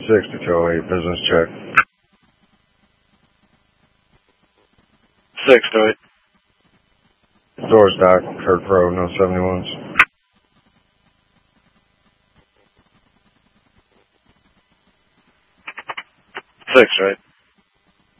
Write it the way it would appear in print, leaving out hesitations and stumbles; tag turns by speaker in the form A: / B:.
A: 6-8, business check.
B: 6-8.
A: Doors dock, Kirk Road, no 71s.
B: 6-8.